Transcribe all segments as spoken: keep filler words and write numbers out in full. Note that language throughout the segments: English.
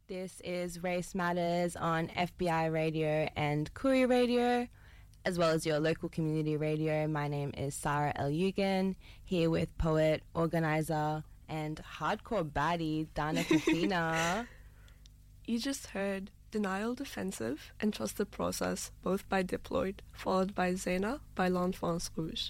This is Race Matters on F B I Radio and Koori Radio, as well as your local community radio. My name is Sarah El Yugen, here with poet, organizer, and hardcore baddie Dana Kafina. You just heard Denial Defensive and Trust the Process, both by Diploid, followed by Zena by L'Enfance Rouge.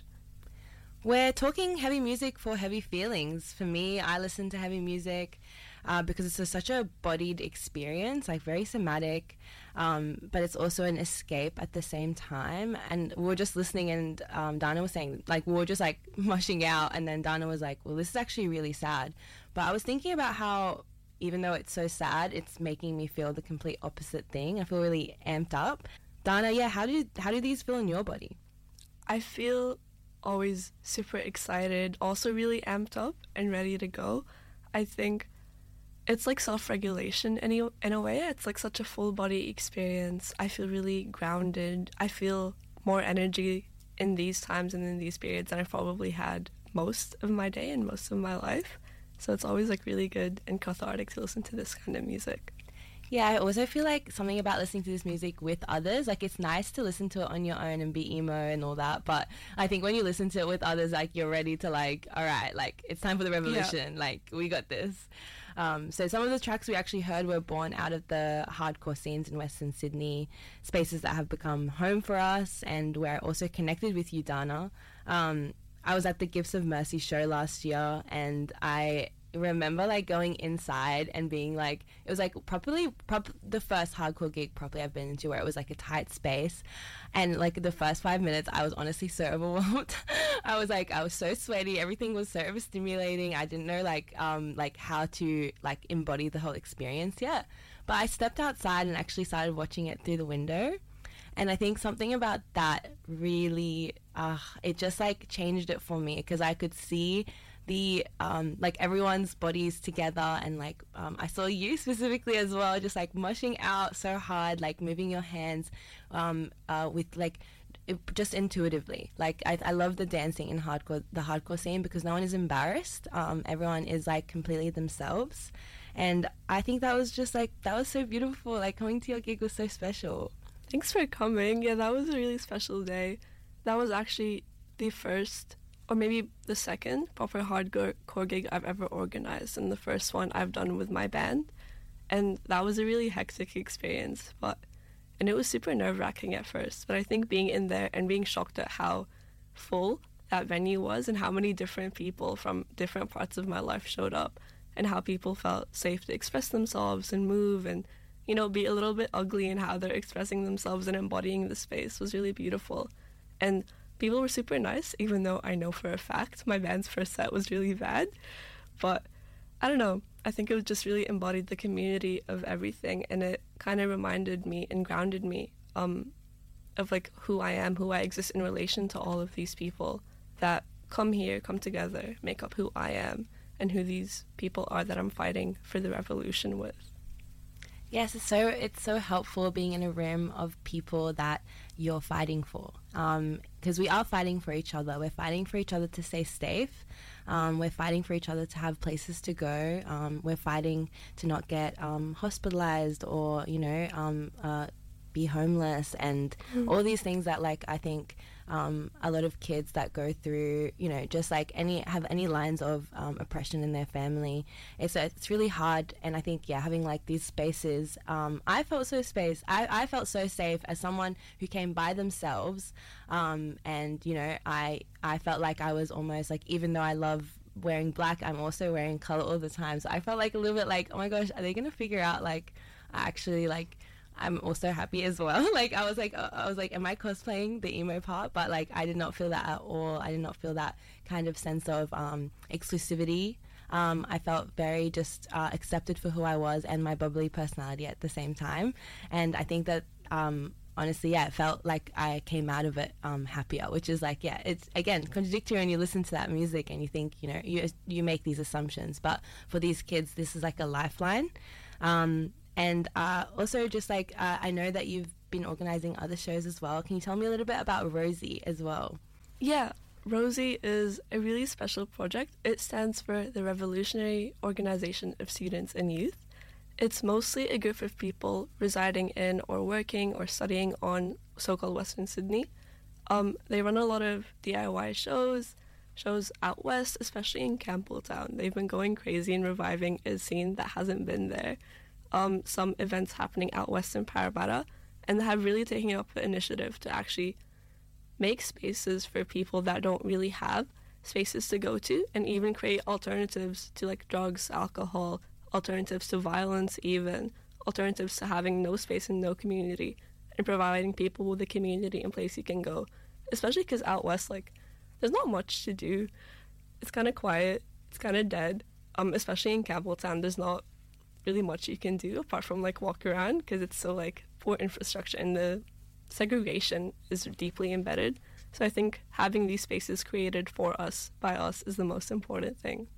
We're talking heavy music for heavy feelings. For me, I listen to heavy music uh, because it's a, such a bodied experience, like very somatic, um, but it's also an escape at the same time. And we were just listening, and um, Dana was saying, like, we were just like mushing out, and then Dana was like, well, this is actually really sad. But I was thinking about how, even though it's so sad, it's making me feel the complete opposite thing. I feel really amped up. Dana, yeah, how do how do these feel in your body? I feel always super excited, also really amped up and ready to go. I think it's like self-regulation in a, in a way. It's like such a full body experience. I feel really grounded. I feel more energy in these times and in these periods than I've probably had most of my day and most of my life. So it's always like really good and cathartic to listen to this kind of music. Yeah, I also feel like something about listening to this music with others, like it's nice to listen to it on your own and be emo and all that, but I think when you listen to it with others, like you're ready to like, all right, like it's time for the revolution, yeah. Like we got this. Um, so some of the tracks we actually heard were born out of the hardcore scenes in Western Sydney, spaces that have become home for us, and we're also connected with you, Dana. Um, I was at the Gifts of Mercy show last year, and I remember like going inside and being like, it was like properly prop- the first hardcore gig properly I've been into, where it was like a tight space, and like the first five minutes I was honestly so overwhelmed. I was like, I was so sweaty, everything was so overstimulating. I didn't know like um like how to like embody the whole experience yet, but I stepped outside and actually started watching it through the window. And I think something about that really, uh, it just like changed it for me, because I could see the, um, like everyone's bodies together, and like um, I saw you specifically as well, just like mushing out so hard, like moving your hands um, uh, with like, it, just intuitively. Like I, I love the dancing in hardcore, the hardcore scene, because no one is embarrassed. Um, everyone is like completely themselves. And I think that was just like, that was so beautiful. Like coming to your gig was so special. Thanks for coming. Yeah, that was a really special day. That was actually the first, or maybe the second, proper hardcore gig I've ever organized, and the first one I've done with my band. And that was a really hectic experience, but and it was super nerve-wracking at first. But I think being in there and being shocked at how full that venue was, and how many different people from different parts of my life showed up, and how people felt safe to express themselves and move and, you know, be a little bit ugly in how they're expressing themselves and embodying the space, was really beautiful. And people were super nice, even though I know for a fact my band's first set was really bad. But I don't know, I think it just really embodied the community of everything, and it kind of reminded me and grounded me um, of like who I am, who I exist in relation to all of these people that come here, come together, make up who I am, and who these people are that I'm fighting for the revolution with. Yes, it's so it's so helpful being in a room of people that you're fighting for, because um, we are fighting for each other. We're fighting for each other to stay safe. Um, we're fighting for each other to have places to go. Um, we're fighting to not get um, hospitalized or, you know, um, uh, be homeless, and mm. all these things that like I think um, a lot of kids that go through, you know, just like any have any lines of um, oppression in their family, it's it's really hard. And I think yeah, having like these spaces, um, I felt so space I, I felt so safe as someone who came by themselves, um, and you know I I felt like I was almost like, even though I love wearing black, I'm also wearing color all the time, so I felt like a little bit like, oh my gosh, are they gonna figure out like I actually like I'm also happy as well. Like I was like, I was like, am I cosplaying the emo part? But like, I did not feel that at all. I did not feel that kind of sense of um, exclusivity. Um, I felt very just uh, accepted for who I was and my bubbly personality at the same time. And I think that um, honestly, yeah, it felt like I came out of it um, happier, which is like, yeah, it's again contradictory when you listen to that music and you think, you know, you you make these assumptions. But for these kids, this is like a lifeline. Um, And uh, also just like, uh, I know that you've been organising other shows as well. Can you tell me a little bit about Rosie as well? Yeah, Rosie is a really special project. It stands for the Revolutionary Organisation of Students and Youth. It's mostly a group of people residing in or working or studying on so-called Western Sydney. Um, they run a lot of D I Y shows, shows out west, especially in Campbelltown. They've been going crazy and reviving a scene that hasn't been there. Um, some events happening out west in Parramatta, and they have really taken up the initiative to actually make spaces for people that don't really have spaces to go to, and even create alternatives to like drugs, alcohol, alternatives to violence even, alternatives to having no space and no community, and providing people with a community and place you can go. Especially because out west, like, there's not much to do. It's kind of quiet. It's kind of dead. Um, especially in Campbelltown, there's not really much you can do apart from like walk around because it's so like poor infrastructure and the segregation is deeply embedded. So I think having these spaces created for us, by us, is the most important thing.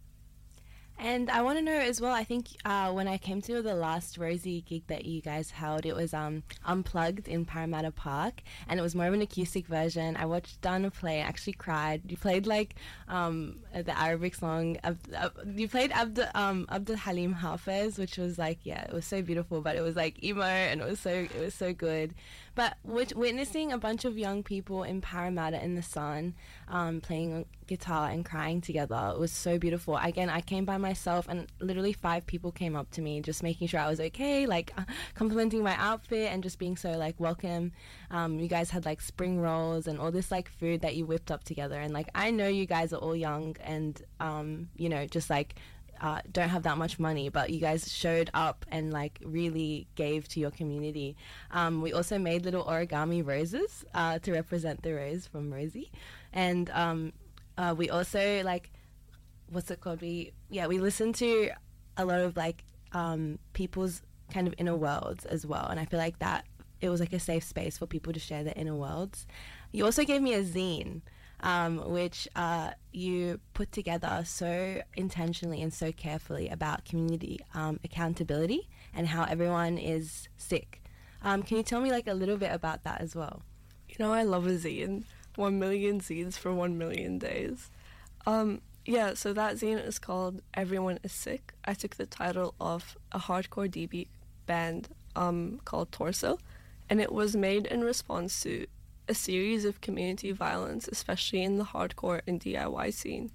And I want to know as well, I think uh, when I came to the last Rosie gig that you guys held, it was um, Unplugged in Parramatta Park, and it was more of an acoustic version. I watched Dana play and actually cried. You played like um, the Arabic song. Uh, uh, you played Abdul, um, Abdul Halim Hafez, which was like, yeah, it was so beautiful, but it was like emo, and it was so it was so good. But wit- witnessing a bunch of young people in Parramatta in the sun um, playing guitar and crying together, it was so beautiful. Again, I came by myself and literally five people came up to me just making sure I was okay, like uh, complimenting my outfit and just being so like welcome. Um, you guys had like spring rolls and all this like food that you whipped up together, and like I know you guys are all young and um, you know, just like Uh, don't have that much money, but you guys showed up and like really gave to your community. Um, we also made little origami roses uh, to represent the rose from Rosie, and um, uh, we also like, what's it called? We yeah we listened to a lot of like um, people's kind of inner worlds as well, and I feel like that it was like a safe space for people to share their inner worlds. You also gave me a zine. Um, which uh, you put together so intentionally and so carefully about community um, accountability and how everyone is sick. Um, can you tell me like a little bit about that as well? You know, I love a zine. One million zines for one million days. Um, yeah, so that zine is called Everyone is Sick. I took the title of a hardcore D B band um, called Torso, and it was made in response to a series of community violence, especially in the hardcore and D I Y scene.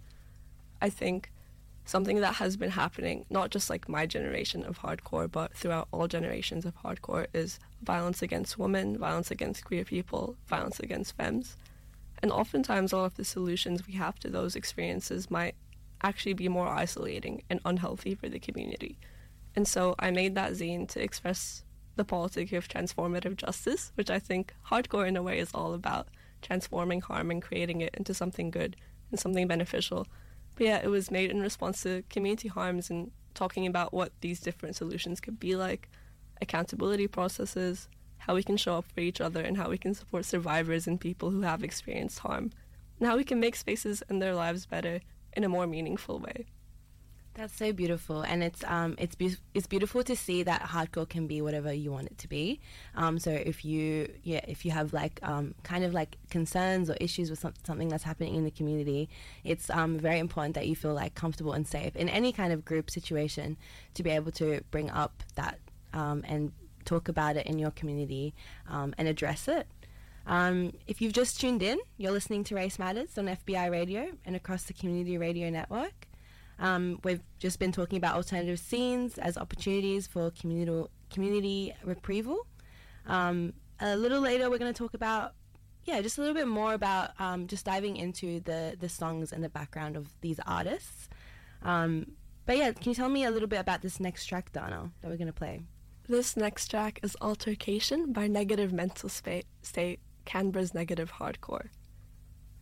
I think something that has been happening, not just like my generation of hardcore, but throughout all generations of hardcore, is violence against women, violence against queer people, violence against femmes. And oftentimes all of the solutions we have to those experiences might actually be more isolating and unhealthy for the community. And so I made that zine to express the politic of transformative justice, which I think hardcore in a way is all about, transforming harm and creating it into something good and something beneficial. But yeah, it was made in response to community harms and talking about what these different solutions could be like, accountability processes, how we can show up for each other, and how we can support survivors and people who have experienced harm, and how we can make spaces in their lives better in a more meaningful way. That's so beautiful, and it's um it's be- it's beautiful to see that hardcore can be whatever you want it to be. Um, so if you yeah if you have like um kind of like concerns or issues with some- something that's happening in the community, it's um very important that you feel like comfortable and safe in any kind of group situation to be able to bring up that um and talk about it in your community um, and address it. Um, if you've just tuned in, you're listening to Race Matters on F B I Radio and across the Community Radio Network. Um, we've just been talking about alternative scenes as opportunities for communal, community retrieval. Um, a little later, we're going to talk about, yeah, just a little bit more about um, just diving into the, the songs and the background of these artists. Um, but yeah, can you tell me a little bit about this next track, Dana, that we're going to play? This next track is Altercation by Negative Mental Spa- State, Canberra's Negative Hardcore.